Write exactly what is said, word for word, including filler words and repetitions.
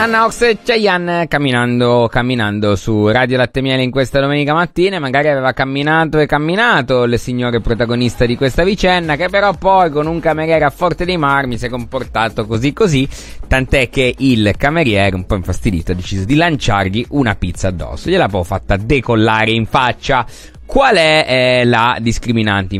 Anna Ox e Chayanne camminando, camminando su Radio Latte Miele in questa domenica mattina. Magari aveva camminato e camminato il signore protagonista di questa vicenda, che però poi con un cameriere a Forte dei Marmi si è comportato così così, tant'è che il cameriere, un po' infastidito, ha deciso di lanciargli una pizza addosso, gliela poi fatta decollare in faccia. Qual è eh, la discriminante?